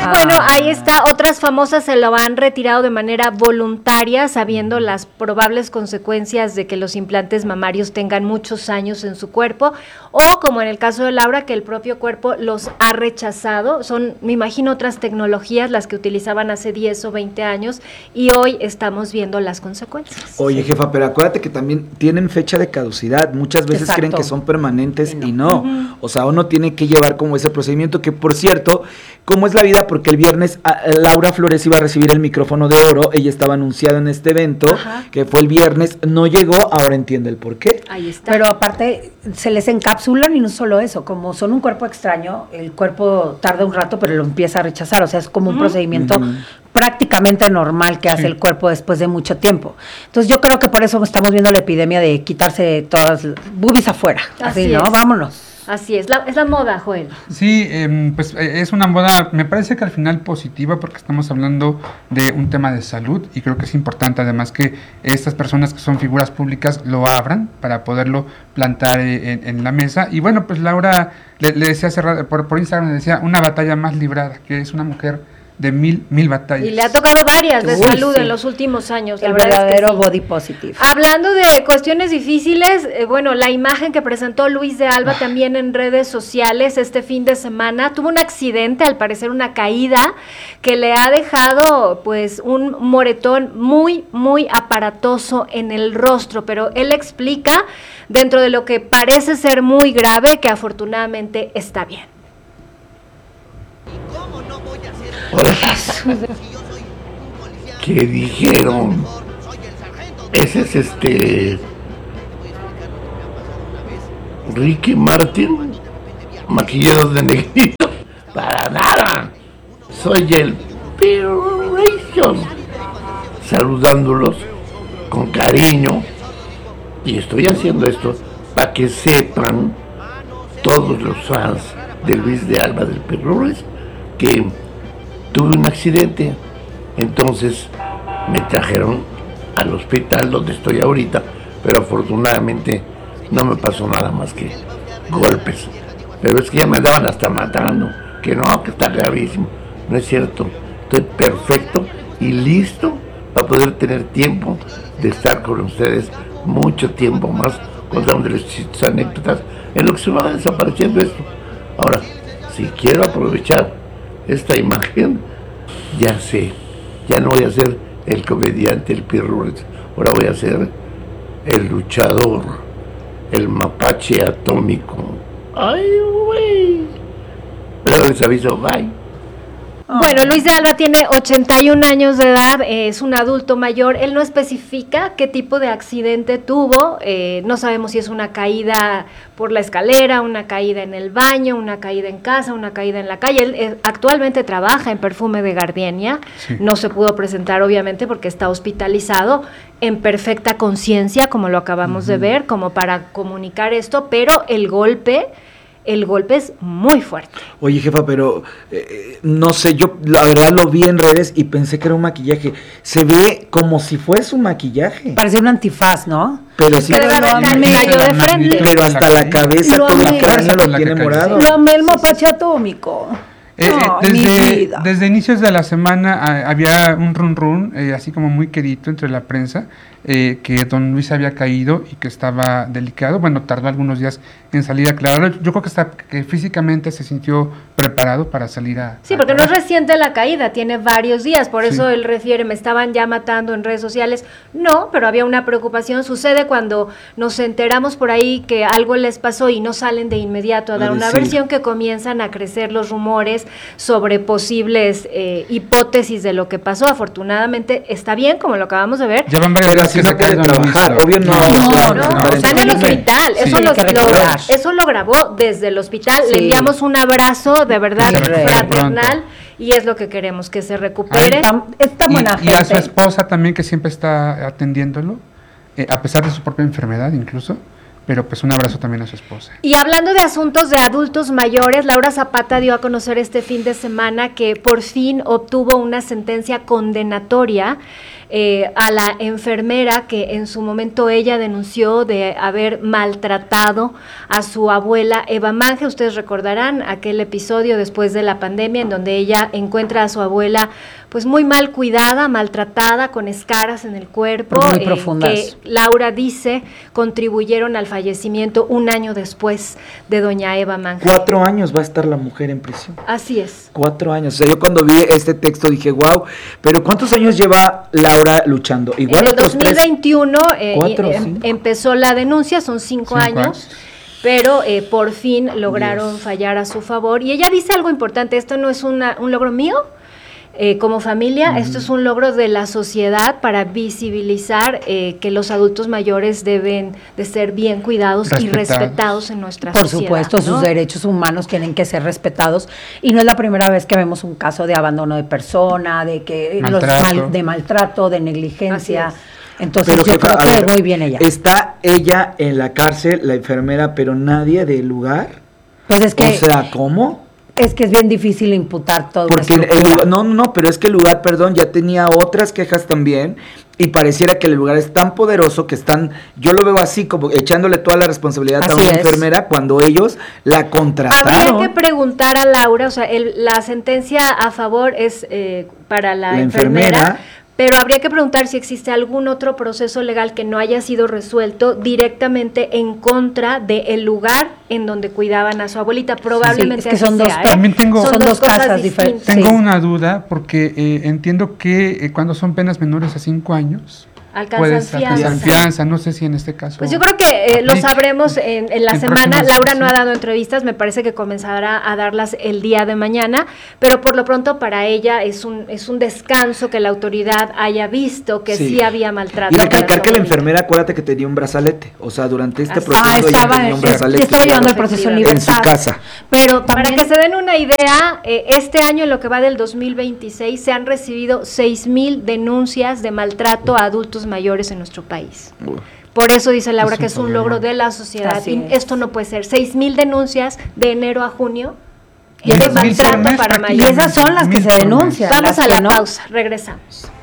bueno, ahí está, otras famosas se lo han retirado de manera voluntaria, sabiendo las probables consecuencias de que los implantes mamarios tengan muchos años en su cuerpo, o como en el caso de Laura, que el propio cuerpo los ha rechazado. Son, me imagino, otras tecnologías las que utilizaban hace 10 o 20 años, y hoy estamos viendo las consecuencias. Oye, jefa, pero acuérdate que también tienen fecha de caducidad. Muchas veces creen que son permanentes y no. O sea, uno tiene que llevar como ese procedimiento, que por cierto, ¿cómo es la vida? Porque el viernes Laura Flores iba a recibir el micrófono de oro, ella estaba anunciada en este evento, que fue el viernes, no llegó, ahora entiende el por qué. Ahí está. Pero aparte, se les encapsulan, y no solo eso, como son un cuerpo extraño, el cuerpo tarda un rato, pero lo empieza a rechazar, o sea, es como un procedimiento prácticamente normal que hace el cuerpo después de mucho tiempo. Entonces yo creo que por eso estamos viendo la epidemia de quitarse todas las boobies afuera, así, ¿no? Vámonos. Así es la moda, Joel. Sí, pues es una moda, me parece que al final positiva, porque estamos hablando de un tema de salud, y creo que es importante además que estas personas que son figuras públicas lo abran para poderlo plantar en la mesa. Y bueno, pues Laura le decía hace rato, por Instagram, le decía una batalla más librada, que es una mujer de mil batallas. Y le ha tocado varias de salud en los últimos años. El verdadero body positive. Hablando de cuestiones difíciles, bueno, la imagen que presentó Luis de Alba también en redes sociales este fin de semana, tuvo un accidente, al parecer una caída, que le ha dejado pues un moretón muy aparatoso en el rostro, pero él explica, dentro de lo que parece ser muy grave, que afortunadamente está bien. ¿Qué dijeron? Ese es Ricky Martin, maquilleros de negrito. Para nada. Soy el Pirration, saludándolos con cariño, y estoy haciendo esto para que sepan todos los fans de Luis de Alba del Pirures que tuve un accidente. Entonces me trajeron al hospital donde estoy ahorita, pero afortunadamente no me pasó nada más que golpes. Pero es que ya me andaban hasta matando, que no, que está gravísimo. No es cierto, estoy perfecto y listo para poder tener tiempo de estar con ustedes mucho tiempo más, contándoles anécdotas en lo que se va desapareciendo esto. Ahora, si quiero aprovechar esta imagen, ya sé, ya no voy a ser el comediante, el Pirures, ahora voy a ser el luchador, el mapache atómico. Ay, güey. Pero les aviso, bye. Bueno, Luis de Alba tiene 81 años de edad, es un adulto mayor. Él no especifica qué tipo de accidente tuvo, no sabemos si es una caída por la escalera, una caída en el baño, una caída en casa, una caída en la calle. Él actualmente trabaja en Perfume de Gardenia, no se pudo presentar obviamente porque está hospitalizado, en perfecta conciencia, como lo acabamos de ver, como para comunicar esto, pero el golpe es muy fuerte. Oye, jefa, pero no sé, yo la verdad lo vi en redes y pensé que era un maquillaje. Se ve como si fuese un maquillaje. Parece un antifaz, ¿no? Pero sí, pero me cayó de frente. Pero hasta la cabeza, todo el cráneo lo tiene morado. Lo amé el mapache atómico. Desde inicios de la semana había un run así como muy querido entre la prensa, que don Luis había caído y que estaba delicado. Bueno, tardó algunos días en salir a aclararlo. Yo creo que físicamente se sintió preparado para salir a... Sí, porque no es reciente la caída, tiene varios días, por eso él refiere, me estaban ya matando en redes sociales. No, pero había una preocupación. Sucede cuando nos enteramos por ahí que algo les pasó y no salen de inmediato a dar una versión, que comienzan a crecer los rumores sobre posibles hipótesis de lo que pasó. Afortunadamente está bien, como lo acabamos de ver. Ya van varias veces que se puede trabajar, obvio no. Está en el hospital, eso lo grabó desde el hospital. Le enviamos un abrazo de verdad fraternal y es lo que queremos, que se recupere. Está buena gente. Y a su esposa también, que siempre está atendiéndolo, a pesar de su propia enfermedad incluso. Pero pues un abrazo también a su esposa. Y hablando de asuntos de adultos mayores, Laura Zapata dio a conocer este fin de semana que por fin obtuvo una sentencia condenatoria a la enfermera que en su momento ella denunció de haber maltratado a su abuela Eva Mange. Ustedes recordarán aquel episodio después de la pandemia en donde ella encuentra a su abuela pues muy mal cuidada, maltratada, con escaras en el cuerpo, muy profundas, que Laura dice contribuyeron al fallecimiento un año después de doña Eva Mange. 4 años va a estar la mujer en prisión. Así es. 4 años. O sea, yo cuando vi este texto dije, wow, pero ¿cuántos años lleva Laura luchando? Igual en el otros 2021 4, empezó la denuncia, son 5 años. Pero por fin lograron fallar a su favor. Y ella dice algo importante, esto no es un logro mío, como familia, esto es un logro de la sociedad para visibilizar que los adultos mayores deben de ser bien cuidados y respetados en nuestra sociedad. Por supuesto, ¿no? Sus derechos humanos tienen que ser respetados y no es la primera vez que vemos un caso de abandono de persona, de que de maltrato, de negligencia. Entonces pero yo creo que muy bien ella. Está ella en la cárcel, la enfermera, pero nadie del lugar. Pues es que. O sea, ¿cómo? Es que es bien difícil imputar todo. Porque no, pero es que el lugar, perdón, ya tenía otras quejas también y pareciera que el lugar es tan poderoso que están, yo lo veo así como echándole toda la responsabilidad a una enfermera cuando ellos la contrataron. Habría que preguntar a Laura, o sea, la sentencia a favor es para la enfermera. Pero habría que preguntar si existe algún otro proceso legal que no haya sido resuelto directamente en contra del lugar en donde cuidaban a su abuelita. Probablemente sí, es que son dos, también son dos casas diferentes. Tengo una duda porque entiendo que cuando son penas menores a 5 años alcanzan fianza, no sé si en este caso. Pues yo creo que lo sabremos en la semana. Laura no ha dado entrevistas, me parece que comenzará a darlas el día de mañana, pero por lo pronto para ella es un descanso que la autoridad haya visto que sí había maltrato. Y recalcar que la enfermera, acuérdate que tenía un brazalete, o sea, durante este proceso ella tenía un brazalete. Estaba llevando el proceso en libertad. En su casa. Pero también, para que se den una idea, este año en lo que va del 2026 se han recibido 6,000 denuncias de maltrato a adultos mayores en nuestro país. Por eso dice Laura que es un logro de la sociedad. Y esto no puede ser. 6,000 denuncias de enero a junio de maltrato para mayores. Y esas son las que se denuncian. Vamos a la pausa, regresamos.